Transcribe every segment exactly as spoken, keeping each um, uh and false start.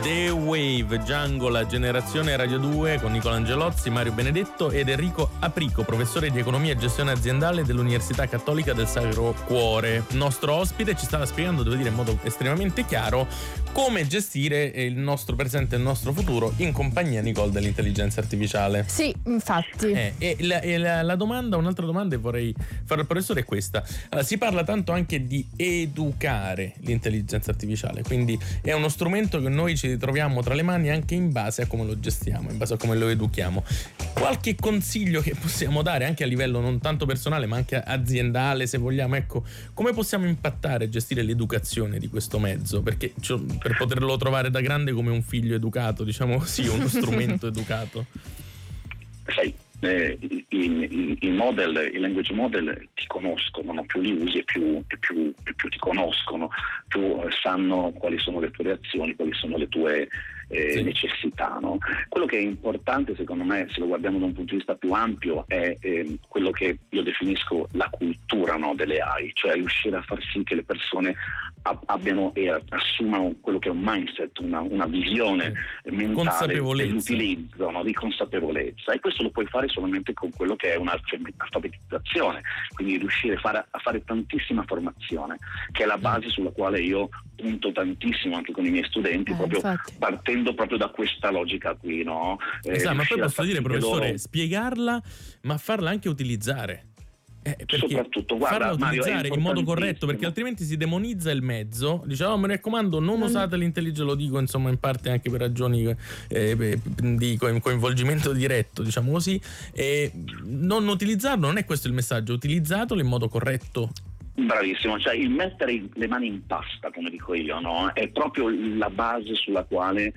The Wave, Django, la generazione Radio due con Nicola Angelozzi, Mario Benedetto ed Enrico Aprico, professore di economia e gestione aziendale dell'Università Cattolica del Sacro Cuore. Il nostro ospite ci stava spiegando, devo dire in modo estremamente chiaro, come gestire il nostro presente e il nostro futuro in compagnia, Nicole, dell'intelligenza artificiale. Sì, infatti. Eh, e la, e la, la domanda, un'altra domanda che vorrei fare al professore è questa. Allora, si parla tanto anche di educare l'intelligenza artificiale, quindi è uno strumento che noi ci troviamo tra le mani anche in base a come lo gestiamo, in base a come lo educhiamo. Qualche consiglio che possiamo dare anche a livello non tanto personale ma anche aziendale, se vogliamo, ecco, come possiamo impattare e gestire l'educazione di questo mezzo, perché cioè, per poterlo trovare da grande come un figlio educato, diciamo così, uno strumento educato. Sai, eh, i, i, i model, i language model ti conoscono, no? Più li usi e più, e più, più, più ti conoscono, più eh, sanno quali sono le tue reazioni, quali sono le tue eh, sì. necessità, no? Quello che è importante, secondo me, se lo guardiamo da un punto di vista più ampio, è eh, quello che io definisco la cultura, no, delle A I, cioè riuscire a far sì che le persone abbiano e assumano quello che è un mindset, una, una visione eh, mentale dell'utilizzo, no, di consapevolezza, e questo lo puoi fare solamente con quello che è un'alfabetizzazione, quindi riuscire a fare, a fare tantissima formazione, che è la base sulla quale io punto tantissimo anche con i miei studenti, eh, proprio infatti. partendo proprio da questa logica qui, no? Eh, esatto, ma poi posso dire, professore, loro... spiegarla, ma farla anche utilizzare. Eh, soprattutto guarda, farla utilizzare in modo corretto, perché altrimenti si demonizza il mezzo. Diciamo, oh, mi raccomando, non mm. usate l'intelligenza, lo dico insomma in parte anche per ragioni eh, di coinvolgimento diretto, diciamo così, e non utilizzarlo, non è questo il messaggio, utilizzatelo in modo corretto. Bravissimo, cioè il mettere le mani in pasta, come dico io, no? È proprio la base sulla quale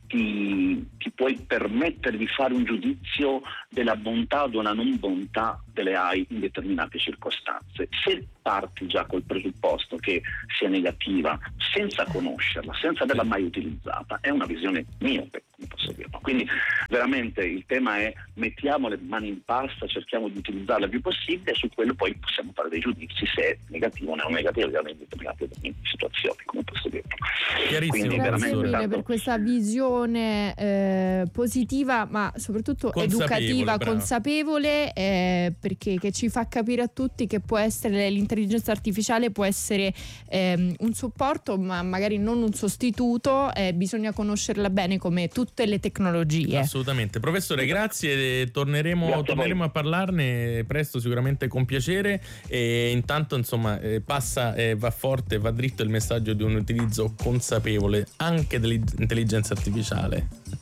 ti, ti puoi permettere di fare un giudizio della bontà o della non bontà delle A I in determinate circostanze. Se parti già col presupposto che sia negativa senza conoscerla, senza averla mai utilizzata, è una visione miope, come posso dirlo. Quindi veramente il tema è: mettiamo le mani in pasta, cerchiamo di utilizzarla il più possibile, e su quello poi possiamo fare dei giudizi se è negativo o non negativo in determinate situazioni, come posso dirlo. Chiarissimo. Quindi Grazie mille tanto... per questa visione eh, positiva, ma soprattutto consapevole, educativa, bravo. consapevole, eh, perché che ci fa capire a tutti che può essere l'intelligenza artificiale, può essere ehm, un supporto, ma magari non un sostituto. Eh, bisogna conoscerla bene come tutte le tecnologie. Assolutamente. Professore, grazie, torneremo, grazie torneremo a, a parlarne presto, sicuramente con piacere, e intanto insomma eh, passa e eh, va forte, va dritto il messaggio di un utilizzo consapevole anche dell'intelligenza artificiale.